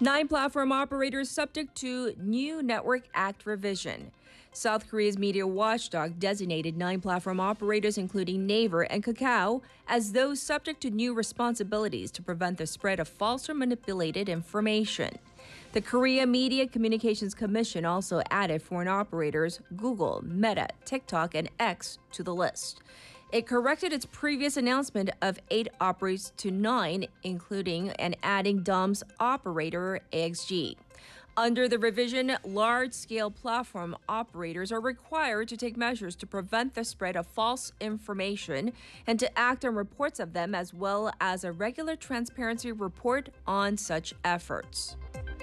Nine platform operators subject to new Network Act revision. South Korea's media watchdog designated 9 platform operators, including Naver and Kakao, as those subject to new responsibilities to prevent the spread of false or manipulated information. The Korea Media Communications Commission also added foreign operators Google, Meta, TikTok, and X to the list. It corrected its previous announcement of 8 operators to 9, including and adding DOM's operator AXG. Under the revision, large-scale platform operators are required to take measures to prevent the spread of false information and to act on reports of them, as well as a regular transparency report on such efforts.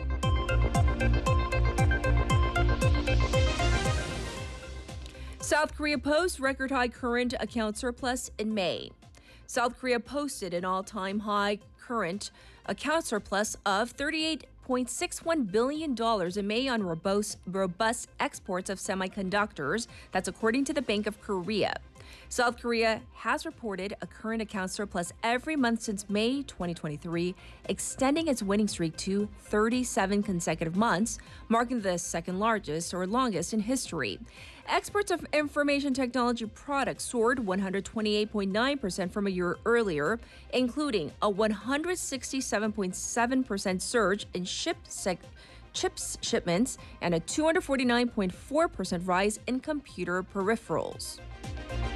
South Korea posts record high current account surplus in May. South Korea posted an all-time high current account surplus of $38.61 billion in May on robust exports of semiconductors. That's according to the Bank of Korea. South Korea has reported a current account surplus every month since May 2023, extending its winning streak to 37 consecutive months, marking the second largest or longest in history. Exports of information technology products soared 128.9% from a year earlier, including a 167.7% surge in chips shipments and a 249.4% rise in computer peripherals.